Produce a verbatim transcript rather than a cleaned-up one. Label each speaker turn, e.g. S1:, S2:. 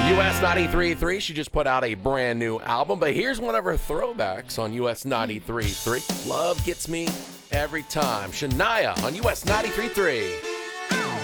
S1: U S ninety-three point three, she just put out a brand new album, but here's one of her throwbacks on U S ninety-three point three. Love Gets Me Every Time. Shania on U S ninety-three point three.